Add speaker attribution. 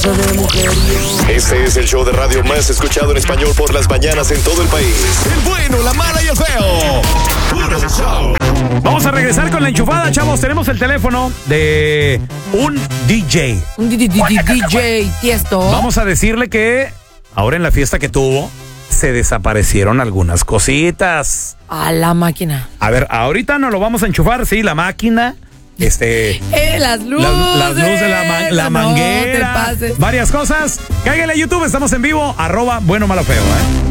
Speaker 1: clase de mujeriego.
Speaker 2: Este es el show de radio más escuchado en español por las mañanas en todo el país. El bueno, la mala y el feo. Puro show.
Speaker 3: Vamos a regresar con la enchufada, chavos. Tenemos el teléfono de un DJ.
Speaker 1: Un DJ Tiesto.
Speaker 3: Vamos a decirle que ahora en la fiesta que tuvo se desaparecieron algunas cositas.
Speaker 1: A la máquina.
Speaker 3: A ver, ahorita nos lo vamos a enchufar, sí, la máquina.
Speaker 1: Las luces.
Speaker 3: Las luces de la manguera.
Speaker 1: No te pases.
Speaker 3: Varias cosas. Cáigale a YouTube, estamos en vivo. @bueno malo feo,